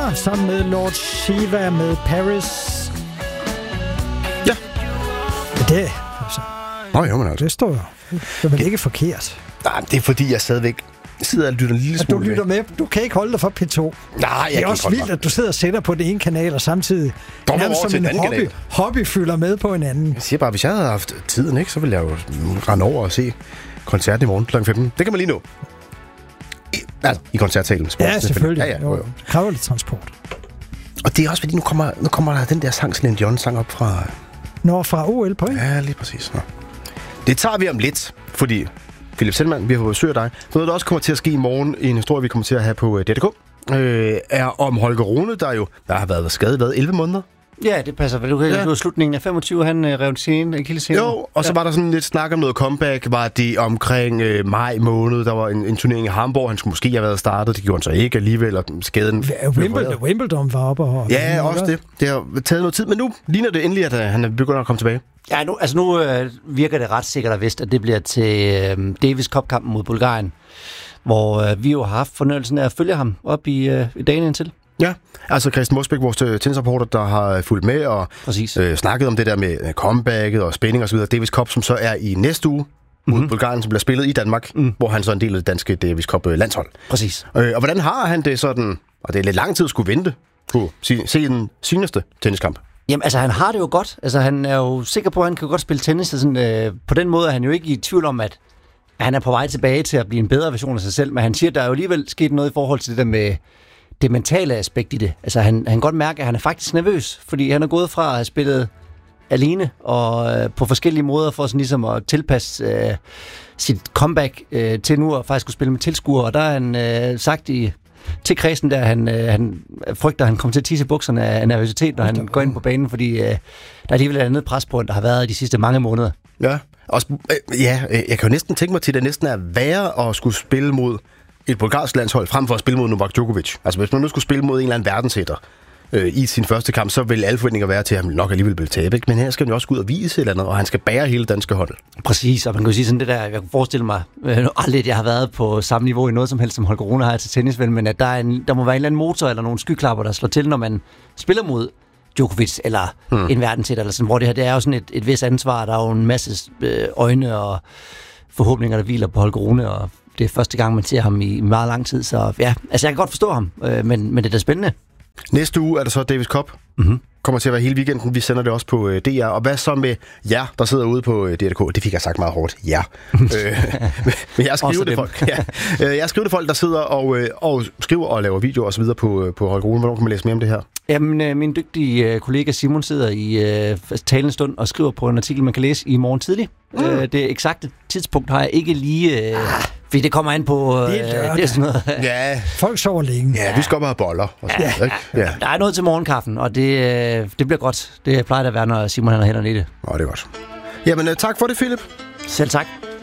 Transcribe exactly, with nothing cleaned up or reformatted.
Rihanna sammen med Lord Shiva med Paris. Ja. Det, altså, Nå, jo, men altså. det står jo. Det er vel ikke forkert. Nej, det er fordi, jeg stadigvæk sidder og lytter en lille smule. Du lytter med. Du kan ikke holde dig for P to. Nej, jeg det er kan også ikke vildt, at du sidder og sætter på det ene kanal, og samtidig nærmest som en hobby, kanal. hobby fylder med på en anden. Jeg siger bare, hvis jeg havde haft tiden, ikke, så ville jeg jo rende over og se koncerten i morgen klokken femten. Det kan man lige nå. I, altså, i koncertsalen. Ja, selvfølgelig. Ja, ja, jo, jo. Det kræver lidt transport. Og det er også fordi, nu kommer, nu kommer der den der sang, Celine Dion sang op fra... Når fra O L på, ikke? Ja, lige præcis. Nå. Det tager vi om lidt, fordi Philip Selman, vi har fået besøg af dig. Noget, der også kommer til at ske i morgen, i en historie, vi kommer til at have på D R K, øh, er om Holger Rune, der jo der har været skadet været elleve måneder. Ja, det passer vel. Du kan ikke ja. slutningen af femogtyve, han øh, rev en akilleshæl. Jo, og så ja. var der sådan lidt snak om noget comeback. Var det omkring øh, maj måned, der var en, en turnering i Hamburg. Han skulle måske have været startet, det gjorde han så ikke alligevel, og skaden... Wimbledon, Wimbledon var oppe og... Ja, og også det. Det har taget noget tid, men nu ligner det endelig, at han er begyndt at komme tilbage. Ja, nu, altså nu øh, virker det ret sikkert og vist, at det bliver til øh, Davis Cup-kampen mod Bulgarien, hvor øh, vi jo har haft fornøjelsen af at følge ham op i, øh, i dagen indtil. Ja, altså Christian Mosbæk, vores tennisreporter, der har fulgt med og øh, snakket om det der med comebacket og spænding og så videre. Davis Cup, som så er i næste uge mod mm-hmm. Bulgarien, som bliver spillet i Danmark, mm. hvor han så er en del af det danske Davis Cup landshold. Præcis. Øh, og hvordan har han det sådan, og det er lidt lang tid at skulle vente på se den seneste tenniskamp? Jamen, altså, han har det jo godt. Altså, han er jo sikker på, at han kan godt spille tennis. Sådan, øh, på den måde er han jo ikke i tvivl om, at han er på vej tilbage til at blive en bedre version af sig selv. Men han siger, at der er jo alligevel sket noget i forhold til det der med det mentale aspekt i det. Altså, han, han kan godt mærke, at han er faktisk nervøs, fordi han er gået fra at have spillet alene og øh, på forskellige måder for sådan ligesom at tilpasse øh, sit comeback øh, til nu at faktisk skulle spille med tilskuere. Og der har han øh, sagt i til kredsen der, han, øh, han frygter, at han kommer til at tisse bukserne af nervøsitet, når han går ind på banen, fordi øh, der er alligevel et andet pres på, end der har været de sidste mange måneder. Ja, også, øh, ja, jeg kan jo næsten tænke mig til, at det næsten er værre at skulle spille mod et bulgarsk landshold, frem for at spille mod Novak Djokovic. Altså, hvis man nu skulle spille mod en eller anden verdenshætter øh, i sin første kamp, så vil alle forventninger være til, at han nok alligevel vil tabe. Men her skal han jo også gå ud og vise et eller andet, og han skal bære hele danske hold. Præcis, og man kan jo sige sådan det der, jeg kan forestille mig, øh, aldrig at jeg har været på samme niveau i noget som helst, som Holger Rune har til tennisvel, men at der, er en, der må være en eller anden motor eller nogle skyklapper, der slår til, når man spiller mod Djokovic eller hmm. en verdenshætter, eller sådan, hvor det her, det er jo sådan et, et vis ansvar, der er jo en masse øh, øjne og forhåbninger, der hviler på Holger Rune, og det er første gang, man ser ham i meget lang tid, så ja, altså jeg kan godt forstå ham, øh, men, men det er da spændende. Næste uge er der så Davis Cup. Mm-hmm. Kommer til at være hele weekenden. Vi sender det også på D R. Og hvad så med jer, der sidder ude på D R K? Det fik jeg sagt meget hårdt. Ja. øh, men jeg skriver det folk. Ja. Jeg skriver det folk, der sidder og, og skriver og laver videoer og så videre på, på Holger Rune. Hvornår kan man læse mere om det her? Jamen, min dygtige kollega Simon sidder i uh, talende stund og skriver på en artikel, man kan læse i morgen tidlig. Mm. Uh, det eksakte tidspunkt har jeg ikke lige... Uh, fordi det kommer an på... Uh, det er, det er sådan noget. Ja. Folk sover længe. Ja, vi skal op og have boller. Og sådan, ja, ikke? Ja. Der er noget til morgenkaffen, og det, uh, det bliver godt. Det plejer at være, når Simon han har hænderne i det. Nå, det er godt. Jamen, uh, tak for det, Philip. Selv tak.